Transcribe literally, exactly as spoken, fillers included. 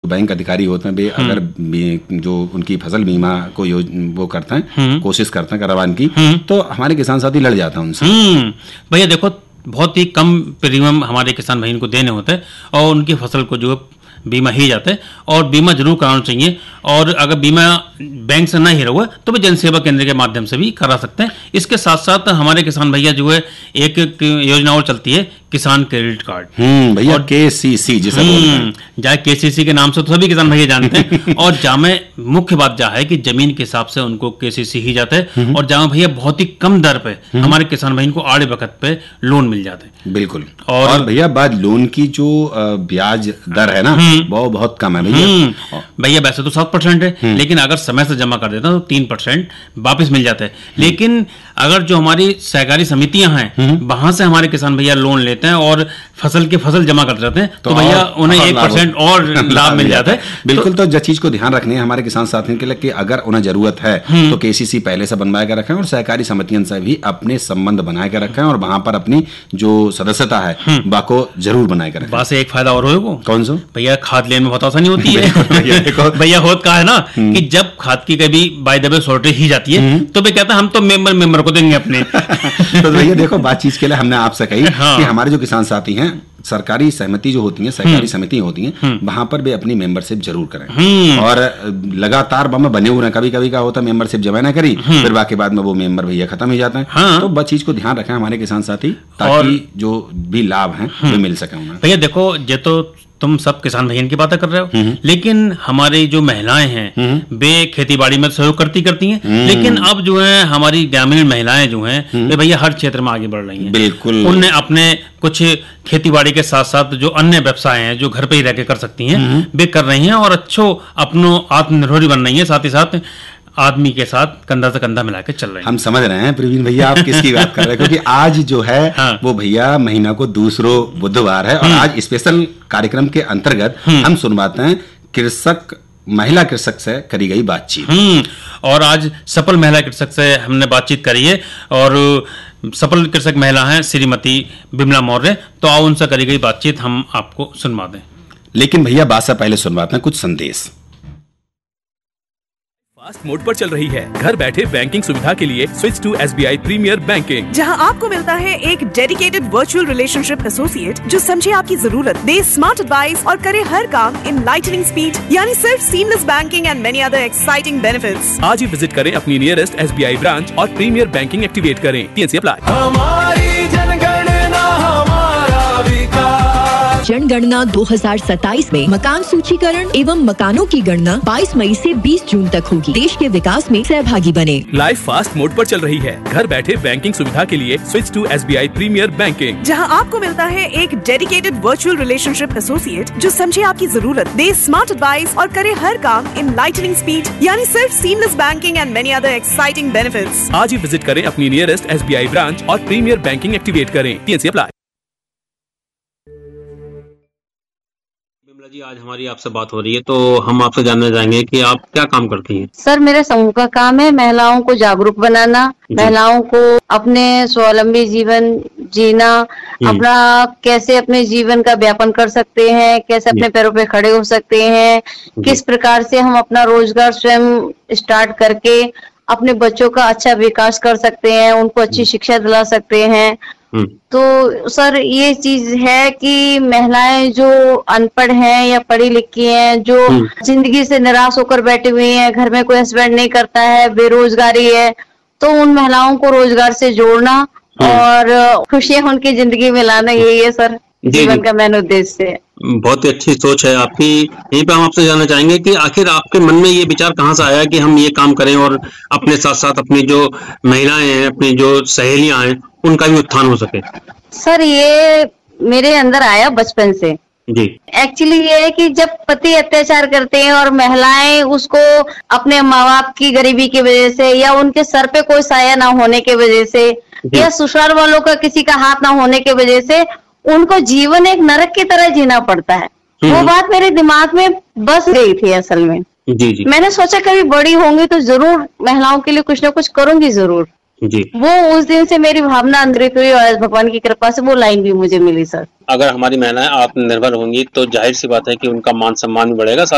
Bank अधिकारी होते हैं वे अगर जो उनकी फसल बीमा को वो करते हैं, कोशिश करते हैं करवाने की, तो हमारे किसान साथी लड़ जाता है उनसे। भैया देखो, बहुत ही कम प्रीमियम हमारे किसान भाई को देने होते हैं और उनकी फसल को जो बीमा ही जाता है, और बीमा जरूर कराना चाहिए। और अगर बीमा बैंक से ना ही रहा तो वे जन सेवा केंद्र के माध्यम से भी करा सकते हैं। इसके साथ साथ हमारे किसान भैया जो है एक, एक योजना और चलती है, किसान क्रेडिट कार्ड। हम्म भैया, केसीसी जिसे बोलते हैं, जहाँ केसीसी के नाम से तो सभी किसान भैया जानते हैं। और जहाँ में मुख्य बात जहाँ है कि जमीन के हिसाब से उनको केसीसी ही जाता है, और जहाँ भैया बहुत ही कम दर पे हमारे किसान भाई को आड़े वक्त पे लोन मिल जाते हैं। बिल्कुल। और, और भैया बात लोन की जो ब्याज दर है ना, वो बहुत कम है भैया। भैया वैसे तो सात परसेंट है, लेकिन अगर समय से जमा कर देता है तो तीन परसेंट वापिस मिल जाता है। लेकिन अगर जो हमारी सहकारी समितियां हैं वहां से हमारे किसान भैया लोन लेते हैं और फसल के फसल जमा कर देते हैं, तो, तो भैया उन्हें एक परसेंट और लाभ मिल जाता है। बिल्कुल। तो, तो जिस चीज को ध्यान रखनी है हमारे किसान साथियों के लिए कि अगर उन्हें जरूरत है तो केसीसी पहले से बनवा के रखें और सहकारी समितियों से भी अपने संबंध बनाए के रखें, और वहां पर अपनी जो सदस्यता है बाको जरूर बनाए के रखें। वहां से एक फायदा और होगा। कौन सा भैया? खाद लेने में बहुत आसानी होती है। भैया होता क्या है ना कि जब खाद की कभी बाय द वे शॉर्टेज ही जाती है तो वे कहते हैं हम तो मेंबर मेंबर को देंगे अपने। तो भैया देखो, बातचीत के लिए हमने आपसे कही हाँ। कि हमारे जो किसान साथी हैं, सरकारी सहमति जो होती है, सहकारी समिति होती हैं, वहां पर भी अपनी मेंबरशिप जरूर करें। और लगातार में बने हुए, कभी कभी का होता है मेंबरशिप जमा ना करी, फिर बाकी बाद में वो मेंबर भैया खत्म हो जाता है। हाँ। तो बस चीज को ध्यान रखें हमारे किसान साथी, ताकि जो भी लाभ है वो मिल सके उन्हें। भैया देखो, ये तो तुम सब किसान भैया की बातें कर रहे हो, लेकिन हमारी जो महिलाएं हैं वे खेती बाड़ी में सहयोग करती करती हैं, लेकिन अब जो है हमारी ग्रामीण महिलाएं जो हैं वे भैया हर क्षेत्र में आगे बढ़ रही हैं। बिल्कुल। उनने अपने कुछ खेती बाड़ी के साथ साथ जो अन्य व्यवसाय हैं जो घर पे ही रह के कर सकती हैं वे कर रही हैं, और अच्छो अपनो आत्मनिर्भर बन रही है, साथ ही साथ आदमी के साथ कंधा से कंधा मिला के चल रहे हैं। हम समझ रहे हैं प्रवीण भैया आप किसकी बात कर रहे हैं, क्योंकि आज जो है हाँ। वो भैया महीना को दूसरो बुधवार है, और आज स्पेशल कार्यक्रम के अंतर्गत हम सुनवाते हैं कृषक महिला कृषक से करी गई बातचीत। और आज सफल महिला कृषक से हमने बातचीत करी है, और सफल कृषक महिला हैं श्रीमती बिमला मौर्य। तो आओ उनसे करी गई बातचीत हम आपको सुनवा दें। लेकिन भैया बात से पहले सुनवाते हैं कुछ संदेश। फास्ट मोड पर चल रही है। घर बैठे बैंकिंग सुविधा के लिए switch to SBI premiere banking, जहां आपको मिलता है एक डेडिकेटेड वर्चुअल रिलेशनशिप एसोसिएट जो समझे आपकी जरूरत, दे स्मार्ट एडवाइस और करे हर काम इन लाइटनिंग स्पीड, यानी सिर्फ seamless banking and many other exciting benefits. आज ही विजिट करें अपनी नियरेस्ट एसबीआई ब्रांच और प्रीमियर बैंकिंग एक्टिवेट करें। TNC apply. हमारी जनगणना हमारा विकास। जनगणना दो हज़ार सत्ताईस में मकान सूचीकरण एवं मकानों की गणना बाईस मई से बीस जून तक होगी। देश के विकास में सहभागी बने। लाइफ फास्ट मोड पर चल रही है। घर बैठे बैंकिंग सुविधा के लिए switch to SBI premiere banking, जहां आपको मिलता है एक डेडिकेटेड वर्चुअल रिलेशनशिप एसोसिएट जो समझे आपकी जरूरत, दे स्मार्ट एडवाइस और करे हर काम इन लाइटनिंग स्पीड, यानी सिर्फ seamless banking and many other exciting benefits. आज ही विजिट करें अपनी नियरेस्ट एसबीआई ब्रांच और प्रीमियर बैंकिंग एक्टिवेट करें। TNC apply. जी आज हमारी आपसे बात हो रही है, तो हम आपसे जानना चाहेंगे कि आप क्या काम करती हैं? सर मेरे समूह का काम है महिलाओं को जागरूक बनाना, महिलाओं को अपने स्वावलंबी जीवन जीना, अपना कैसे अपने जीवन का व्यापन कर सकते हैं, कैसे अपने पैरों पे खड़े हो सकते हैं, किस प्रकार से हम अपना रोजगार स्वयं स्टार्ट करके अपने बच्चों का अच्छा विकास कर सकते हैं, उनको अच्छी शिक्षा दिला सकते हैं। तो सर ये चीज है कि महिलाएं जो अनपढ़ हैं या पढ़ी लिखी हैं, जो जिंदगी से निराश होकर बैठी हुई हैं, घर में कोई हस्बैंड नहीं करता है, बेरोजगारी है, तो उन महिलाओं को रोजगार से जोड़ना और खुशियां उनकी जिंदगी में लाना, यही है सर जीवन का मेन उद्देश्य है। बहुत ही अच्छी सोच है आपकी। यहीं पे हम आपसे जानना चाहेंगे कि आखिर आपके मन में ये विचार कहाँ से आया कि हम ये काम करें और अपने साथ साथ अपनी जो महिलाएं हैं, अपनी जो सहेलियां हैं, उनका भी उत्थान हो सके? सर ये मेरे अंदर आया बचपन से जी। एक्चुअली ये है कि जब पति अत्याचार करते हैं और महिलाएं उसको अपने माँ बाप की गरीबी की वजह से या उनके सर पे कोई साया ना होने की वजह से या ससुराल वालों का किसी का हाथ ना होने की वजह से उनको जीवन एक नरक की तरह जीना पड़ता है, वो बात मेरे दिमाग में बस गई थी असल में। जी जी। मैंने सोचा कभी बड़ी होंगी तो जरूर महिलाओं के लिए कुछ ना कुछ करूंगी जरूर जी। वो उस दिन से मेरी भावना अंदरित हुई और भगवान की कृपा से वो लाइन भी मुझे मिली सर। अगर हमारी महिलाएं आत्मनिर्भर होंगी तो जाहिर सी बात है कि उनका मान सम्मान भी बढ़ेगा।